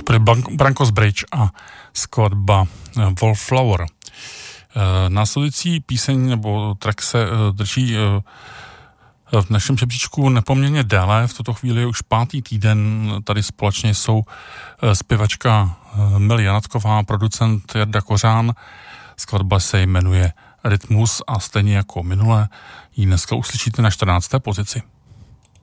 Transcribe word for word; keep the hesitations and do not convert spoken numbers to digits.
Byly Brankos Bridge a skladba Wallflower. Následující píseň nebo track se drží v našem žebříčku nepoměrně déle. V tuto chvíli je už pátý týden. Tady společně jsou zpěvačka Mil Janatková, producent Jarda Kořán. Skladba se jmenuje Rytmus a stejně jako minule ji dneska uslyšíte na čtrnácté pozici.